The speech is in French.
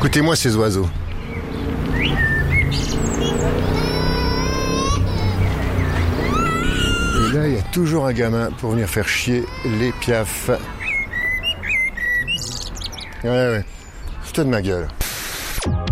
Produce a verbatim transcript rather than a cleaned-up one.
Écoutez-moi ces oiseaux. Et là, il y a toujours un gamin pour venir faire chier les piafs. Ouais, ouais. Fous-toi de ma gueule.